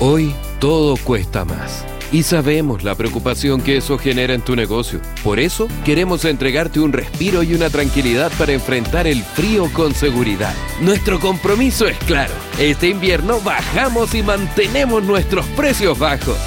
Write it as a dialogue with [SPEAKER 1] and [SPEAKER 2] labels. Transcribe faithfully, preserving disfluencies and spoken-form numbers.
[SPEAKER 1] Hoy todo cuesta más. Y sabemos la preocupación que eso genera en tu negocio. Por eso queremos entregarte un respiro y una tranquilidad para enfrentar el frío con seguridad. Nuestro compromiso es claro. Este invierno bajamos y mantenemos nuestros precios bajos.